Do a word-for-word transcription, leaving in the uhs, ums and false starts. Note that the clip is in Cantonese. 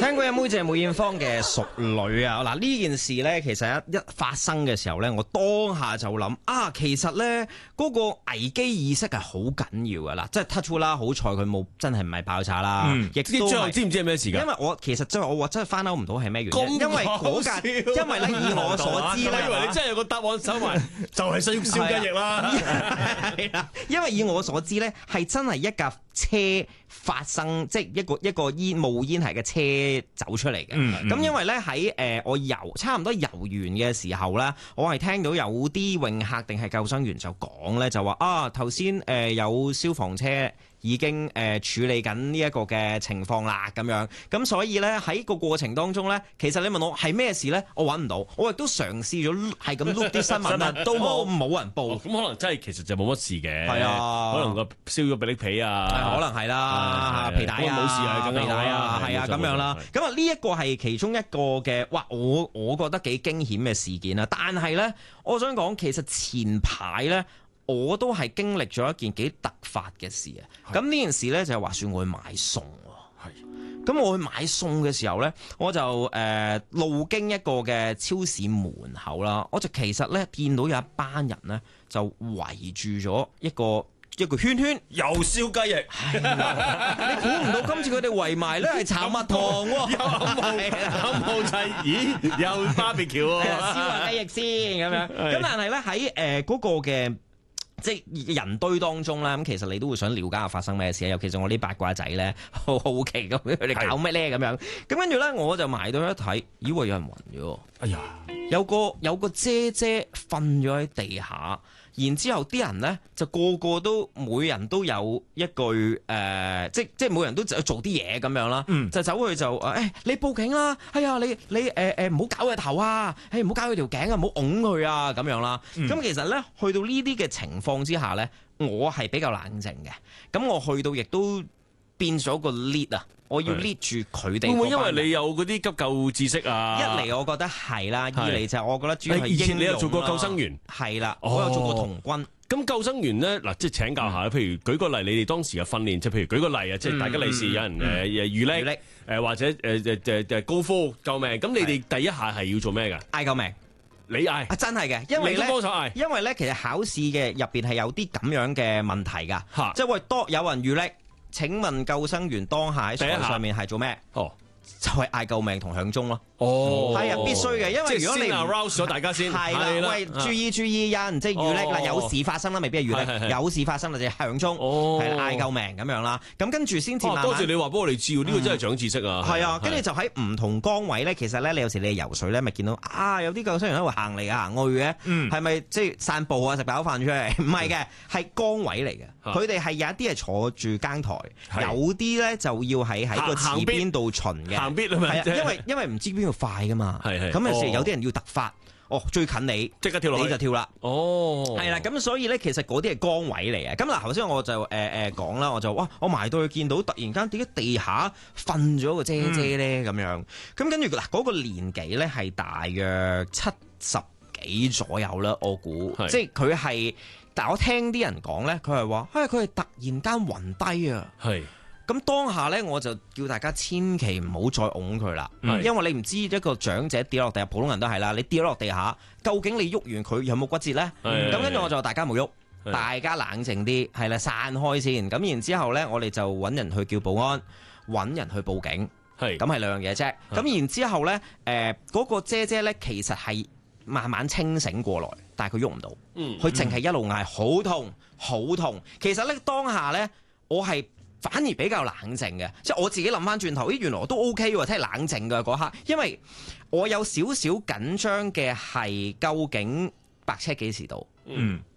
聽過有妹姐梅艷芳嘅淑女啊，嗱呢件事呢，其實一一發生嘅時候呢，我當下就諗啊，其實呢嗰、那個危機意識係好緊要噶啦，即係 touch wood 啦，好彩佢冇真係唔係爆炸啦，亦、嗯、都係知唔知係咩事㗎？ 因為我其實真係我真係翻out唔到係咩原因，因為嗰架，因為咧以我所知咧， 我以為你真係有個答案手埋，就係需要燒雞翼啦。 係啦，因為以我所知咧，係真係一架車發生，即係一個一個煙冒煙係嘅車走出嚟嘅。咁、嗯嗯、因為咧喺誒我游差唔多游完嘅時候咧，我係聽到有啲泳客定係救生員就講咧，就話啊頭先誒有消防車已經誒、呃、處理緊呢一個嘅情況啦，咁樣咁所以咧喺個過程當中咧，其實你問我係咩事咧，我揾唔到，我亦都嘗試咗係咁碌啲新聞啦，都冇冇人報。 咁、哦、可能真係其實就冇乜事嘅。係啊， 可能個燒咗比啲皮啊， 可能係啦，皮帶啊， 冇事啊， 皮帶啊，係啊，咁樣啦。咁啊，呢一個係其中一個嘅，哇！我我覺得幾驚險嘅事件啦。但係咧，我想講，其實前排咧，我都係經歷咗一件幾突發嘅事啊！咁呢件事呢，就係話算我去買餸喎。咁我去買餸嘅時候呢，我就誒、呃、路經一個嘅超市門口啦，我就其實呢，見到有一班人呢，就圍住咗一個一個圈圈， 又燒雞翼。 你估唔到今次佢哋圍埋呢係炒蜜糖喎， 有冇冇齊？咦，又 barbecue 喎， 燒下雞翼先咁樣。咁但係呢，喺誒嗰個嘅即係人堆當中咧，咁其實你都會想了解下發生咩事啊！尤其是我啲八卦仔咧，好好奇咁佢哋搞咩咧咁樣。咁跟住咧，我就埋到一睇，以為有人暈咗。哎呀，有個有個姐姐瞓咗喺地下，然之後啲人咧就個個都每人都有一句誒、呃，即即係每人都做啲嘢咁樣啦。嗯、就走去就誒、哎，你報警啦！哎呀，你你誒誒唔好搞佢頭啊！誒唔好搞佢條頸啊！唔好擁佢啊！咁樣啦。咁、嗯、其實咧，去到呢啲嘅情況之下咧，我係比較冷靜嘅。咁我去到亦都變咗個 lead 啊！我要 lead 住佢哋。會唔會因為你有嗰啲急救知識啊？一嚟我覺得係啦，二嚟就係我覺得主要係英勇啦。你有做過救生員？係啦，我有做過童軍。咁、哦、救生員咧，嗱，即係請教下，譬如舉個例，你哋當時嘅訓練，即係譬如舉個例啊，即係大家利是有人誒誒遇溺誒或者誒誒誒誒高呼救命，咁你哋第一下係要做咩㗎？嗌救命。你嗌啊，真係嘅，因為咧，因為咧，其實考試嘅入邊係有啲咁樣嘅問題噶，即係喂，多有人遇溺，請問救生員當下喺台上面係做咩？哦，就係嗌救命同響鐘咯。哦，係啊，必須嘅，因為如果你 arouse 咗大家先，係啦，喂，注意注意，有人即係遇溺啦，有事發生啦，未必係遇溺，有事發生啦就響鐘，係嗌救命咁樣啦。咁跟住先至慢慢。多謝你話幫我哋知，呢個真係長知識啊！係啊，跟住就喺唔同崗位咧，其實咧，你有時你游水咧，咪見到啊，有啲救生員喺度行嚟行去嘅，係咪即係散步啊，食飽飯出嚟？唔係嘅，係崗位嚟嘅。佢哋係有一啲係坐住更台，有啲咧就要喺喺個池邊度巡嘅。行邊啊嘛，因為因為唔知邊度快噶嘛，咁有時有啲人要突發，哦，最近你即刻跳落去，你就跳啦。哦，係啦，咁所以咧，其實嗰啲係崗位嚟嘅。咁嗱，頭先我就誒誒講啦，我就哇，我埋到去見到突然間點解地下瞓咗個姐姐咧咁樣，咁跟住嗱嗰個年紀咧係大約七十幾左右啦，我估，即係佢係，但我聽啲人講咧，佢係話，唉，佢係突然間暈低啊。係。咁當下咧，我就叫大家千祈唔好再擁佢啦，因為你唔知一個長者跌落地下，普通人都係啦，你跌落地下，究竟你喐完佢有冇骨折咧？咁跟住我就話大家冇喐，大家冷靜啲，係啦，散開先。咁然之後咧，我哋就揾人去叫保安，揾人去報警，係咁係兩樣嘢啫。咁然之後咧，誒、呃、嗰、嗰個姐姐咧，其實係慢慢清醒過來，但係佢喐唔到，佢淨係一路嗌好痛好痛。其實咧當下咧，我係反而比較冷靜嘅，即係我自己諗翻轉頭，咦，原來我都 OK 喎，真係冷靜嘅嗰刻，因為我有少少緊張嘅係究竟白車幾時到？嗯，